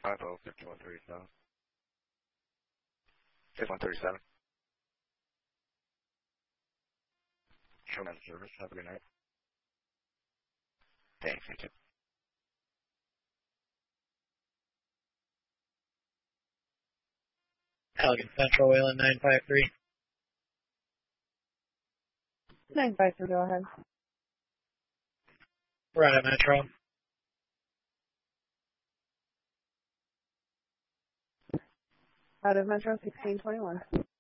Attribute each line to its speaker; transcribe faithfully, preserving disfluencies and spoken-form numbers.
Speaker 1: five oh, fifty-one thirty-seven. fifty-one thirty-seven. Showman service. Have a good night. Thanks, you too.
Speaker 2: Allegan Central, Wayland nine five three.
Speaker 3: nine five three, go ahead.
Speaker 2: We're out of Metro.
Speaker 3: Out of Metro, sixteen twenty-one.